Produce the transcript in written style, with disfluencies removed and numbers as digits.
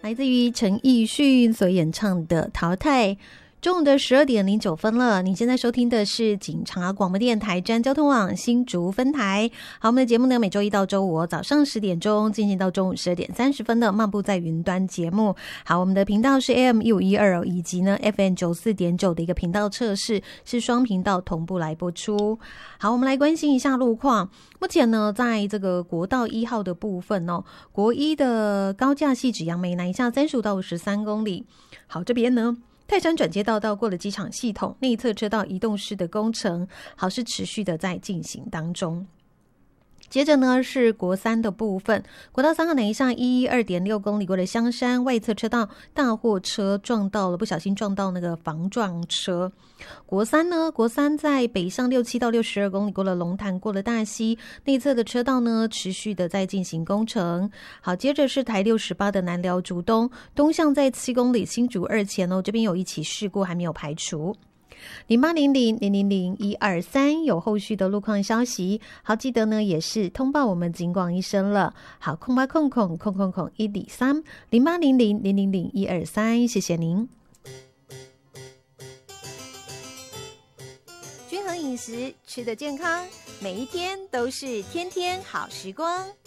来自于陈奕迅所演唱的《淘汰》。中午的12:09分了，你现在收听的是警察广播电台瞻交通网新竹分台。好，我们的节目呢，每周一到周五早上10点钟进行到中午12:30分的漫步在云端节目。好，我们的频道是 AM1512 以及呢 FM94.9 的一个频道测试，是双频道同步来播出。好，我们来关心一下路况。目前呢，在这个国道1号的部分哦，国一的高架汐止杨梅南下35到53公里。好，这边呢，泰山转接道到过了机场系统内侧车道移动式的工程，好是持续的在进行当中。接着呢是国3的部分，国道3号南一上112.6公里过了香山外侧车道，大货车不小心撞到那个防撞车。国3在北上67到62公里过了龙潭，过了大溪内侧的车道呢持续的在进行工程。好，接着是台68的南寮竹东东向在7公里新竹2前哦，这边有一起事故还没有排除。0800-000-123有后续的路况消息，好，记得呢也是通报我们警广一声了。好，0800-123 0800-000-123，谢谢您。均衡饮食，吃得健康，每一天都是天天好时光。